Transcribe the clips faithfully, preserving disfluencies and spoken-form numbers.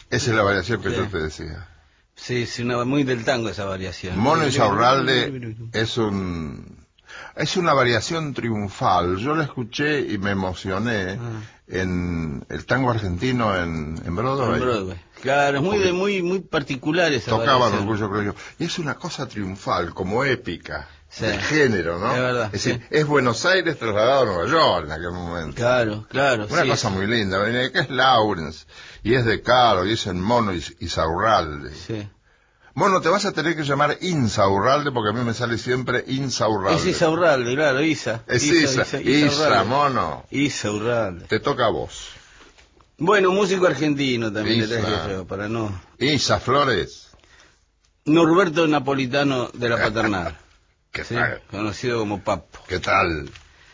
Esa es la variación que Sí. yo te decía. Sí, sí, una, muy del tango esa variación. Mono Insaurralde es un es una variación triunfal. Yo la escuché y me emocioné Ah. en el tango argentino en, en Broadway. En Broadway. Claro, es muy, de, muy, muy particular esa Tocaban variación. Orgullo Creo Yo. Y es una cosa triunfal, como épica. Sí. Del género, ¿no? Es verdad. Es decir, Sí. es Buenos Aires trasladado a Nueva York en aquel momento. Claro, claro. Una sí, cosa sí. muy linda. Que es Lawrence, y es de Caro, y es en Mono Insaurralde. Sí. Mono, te vas a tener que llamar Insaurralde porque a mí me sale siempre Insaurralde. Es Isaurralde, claro, Isa. Es Isa, Isa, Isa, Isa, Isaurralde. Mono. Isaurralde. Te toca a vos. Bueno, músico argentino también le Isa. traje yo, para no... Isa Flores. Norberto Napolitano de la Paternal. ¿Qué ¿Sí? tal? Conocido como Papo. ¿Qué tal?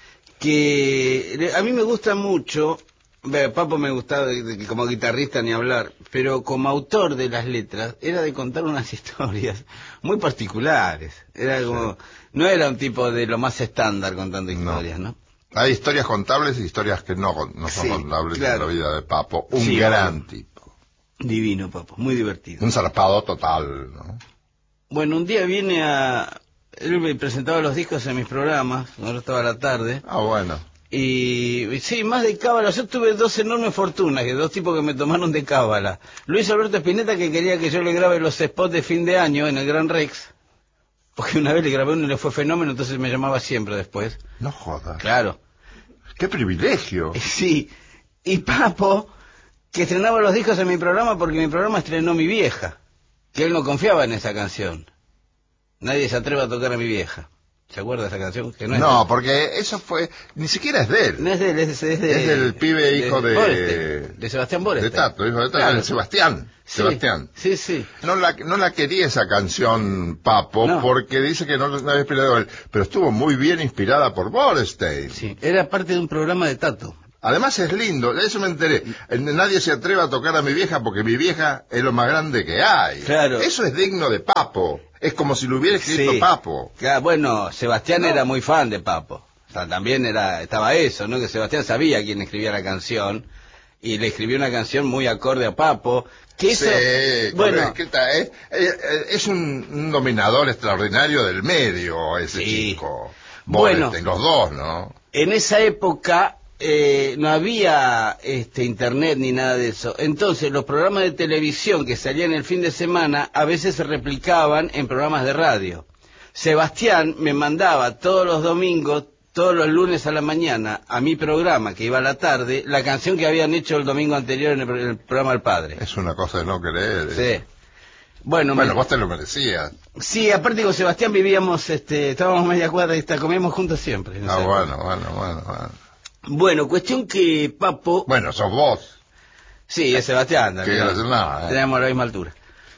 Que a mí me gusta mucho, ve, Papo me gustaba de, de, como guitarrista ni hablar, pero como autor de las letras era de contar unas historias muy particulares. Era como, sí. No era un tipo de lo más estándar contando historias, ¿no? ¿no? Hay historias contables y historias que no, no son sí, contables claro. en la vida de Papo. Un sí, gran bueno. tipo. Divino, Papo, muy divertido. Un zarpado total, ¿no? Bueno, un día viene a... Él me presentaba los discos en mis programas, ahora estaba a la tarde. Ah, bueno. Y sí, más de cábala. Yo tuve dos enormes fortunas, que dos tipos que me tomaron de cábala. Luis Alberto Spinetta, que quería que yo le grabe los spots de fin de año en el Gran Rex. Porque una vez le grabé uno y le fue fenómeno, entonces me llamaba siempre después. No jodas. Claro. ¡Qué privilegio! Sí. Y Papo, que estrenaba los discos en mi programa porque mi programa estrenó Mi Vieja. Que él no confiaba en esa canción. Nadie se atreve a tocar a Mi Vieja. ¿Se acuerda de esa canción? Que no, no es porque eso fue... Ni siquiera es de él. No es de él, es, de, es, de, es del pibe hijo de... De, de Sebastián Borestein. De Tato, hijo de Tato. Claro. De Sebastián. Sí, Sebastián. Sí, sí. No la, no la quería esa canción, Papo, no. porque dice que no la había inspirado él. Pero estuvo muy bien inspirada por Borestein. Sí, era parte de un programa de Tato. Además es lindo, de eso me enteré. Nadie se atreve a tocar a Mi Vieja porque Mi Vieja es lo más grande que hay. Claro. Eso es digno de Papo. Es como si lo hubiera escrito sí. Papo. Claro, bueno, Sebastián no. era muy fan de Papo. O sea, también era, estaba eso, ¿no? Que Sebastián sabía quién escribía la canción y le escribió una canción muy acorde a Papo. Que eso, sí, bueno, es, es, es un, un dominador extraordinario del medio ese sí. chico. Bueno, Borestein, los dos, ¿no? En esa época eh, no había este internet ni nada de eso. Entonces los programas de televisión que salían el fin de semana a veces se replicaban en programas de radio. Sebastián me mandaba todos los domingos, todos los lunes a la mañana, a mi programa, que iba a la tarde, la canción que habían hecho el domingo anterior en el, en el programa del padre. Es una cosa de no creer. Sí. Bueno, bueno me... vos te lo merecías. Sí, aparte con Sebastián vivíamos, este, estábamos media cuadra y está, comíamos juntos siempre. Ah, bueno, bueno, bueno, bueno. Bueno, cuestión que Papo... Bueno, sos vos. Sí, es Sebastián. Que no, nada, eh. Tenemos la misma altura.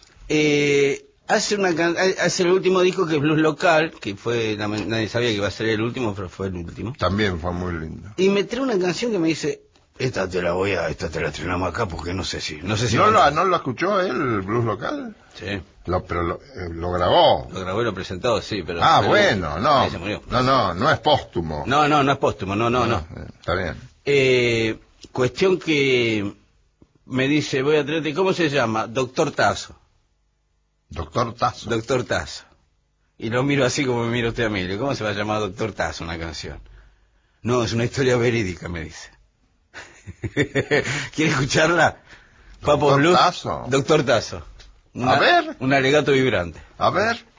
Eh, hace una hace el último disco que es Blues Local, que fue, nadie sabía que iba a ser el último, pero fue el último. También fue muy lindo. Y me trae una canción que me dice, esta te la voy a, esta te la estrenamos acá porque no sé si, no sé si. ¿No lo, ¿No lo escuchó él, el Blues Local? Sí. Lo, pero lo, eh, lo grabó. Lo grabó y lo presentó, sí, pero... Ah, pero bueno, no. Se murió. No, no, no es póstumo. No, no, no es póstumo, no, no, no. no. Está bien. Eh, cuestión que me dice, voy a traerte, ¿cómo se llama? Doctor Tazo. Doctor Tazo. Doctor Tazo. Y lo miro así como me mira usted a mí. ¿Cómo se va a llamar Doctor Tazo una canción? No, es una historia verídica, me dice. ¿Quiere escucharla? Papo Blues. Tazo. Doctor Tazo. Una, a ver. Un alegato vibrante. A ver.